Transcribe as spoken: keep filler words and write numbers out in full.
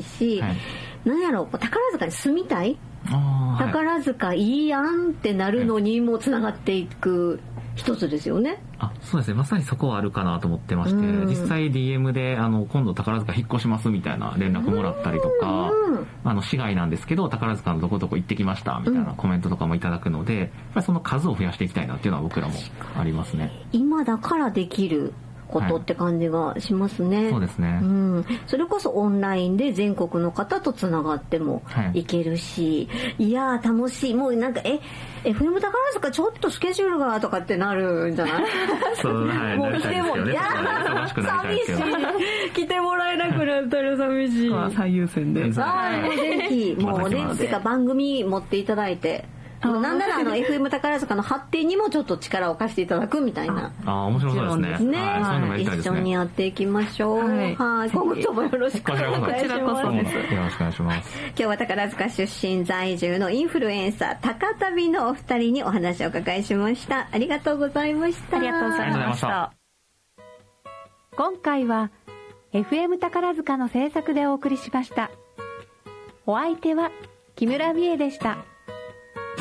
し、 はい、 なんやろ、宝塚に住みたい、 あ、 宝塚いいやんってなるのにもつながっていく一つですよね。 あ、そうですね。まさにそこはあるかなと思ってまして、うん、実際 ディーエム であの今度宝塚引っ越しますみたいな連絡もらったりとか、うん、あの市外なんですけど宝塚のどこどこ行ってきましたみたいなコメントとかもいただくので、やっぱりその数を増やしていきたいなっていうのは僕らもありますね。 今だからできることって感じがしますね、 はい、そうですね、 うん、それこそオンラインで全国の方とつながってもいけるし、はい、いやー楽しい。もうなんかえ エフエム 宝塚ちょっとスケジュールがとかってなるんじゃないそう、はい、 もう来ても、いやー寂しい、来てもらえなくなったら寂しい最優先で、 はい、もうぜひもうねてか番組持っていただいて、なんならあの エフエム 宝塚の発展にもちょっと力を貸していただくみたいな。 ああ、面白そうですね。 ね、はい、そういうのもやりたいですね。一緒にやっていきましょう。はい、はい、今後ともよろしくお願いします。こちらこそです。 よろしくお願いします。 今日は宝塚出身在住のインフルエンサー高旅のお二人にお話をお伺いしました。ありがとうございました。 ありがとうございました。今回は エフエム 宝塚の制作でお送りしました。お相手は木村美恵でした。